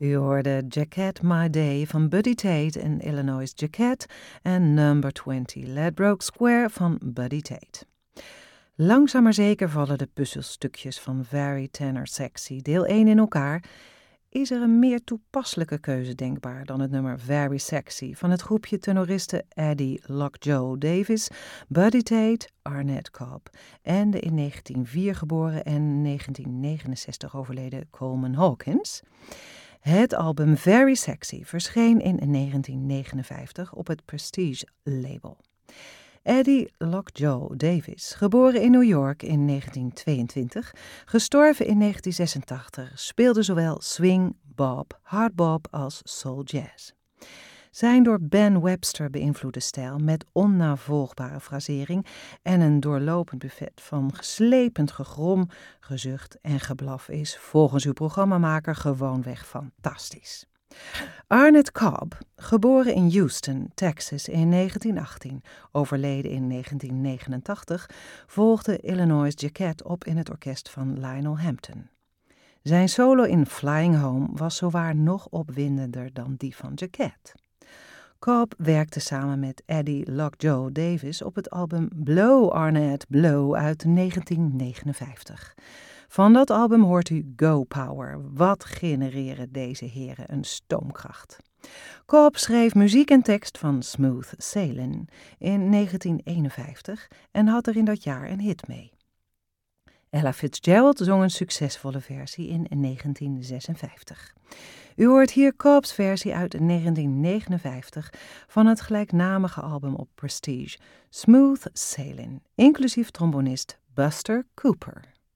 U hoorde Jacket My Day van Buddy Tate en Illinois Jacket en Number 20 Ladbroke Square van Buddy Tate. Langzaam maar zeker vallen de puzzelstukjes van Very Tenor Sexy deel 1 in elkaar. Is er een meer toepasselijke keuze denkbaar dan het nummer Very Sexy van het groepje tenoristen Eddie Lockjaw Davis, Buddy Tate, Arnett Cobb en de in 1904 geboren en 1969 overleden Coleman Hawkins? Het album Very Sexy verscheen in 1959 op het Prestige label. Eddie Lockjaw Davis, geboren in New York in 1922, gestorven in 1986, speelde zowel swing, bop, hard bop als soul jazz. Zijn door Ben Webster beïnvloede stijl met onnavolgbare frasering en een doorlopend buffet van geslepend gegrom, gezucht en geblaf is volgens uw programmamaker gewoonweg fantastisch. Arnett Cobb, geboren in Houston, Texas in 1918, overleden in 1989, volgde Illinois Jacket op in het orkest van Lionel Hampton. Zijn solo in Flying Home was zowaar nog opwindender dan die van Jacket. Cobb werkte samen met Eddie Lockjaw Davis op het album Blow Arnett Blow uit 1959. Van dat album hoort u Go Power. Wat genereren deze heren een stoomkracht. Cobb schreef muziek en tekst van Smooth Sailing in 1951 en had er in dat jaar een hit mee. Ella Fitzgerald zong een succesvolle versie in 1956. U hoort hier Cobb's versie uit 1959 van het gelijknamige album op Prestige, Smooth Sailing, inclusief trombonist Buster Cooper.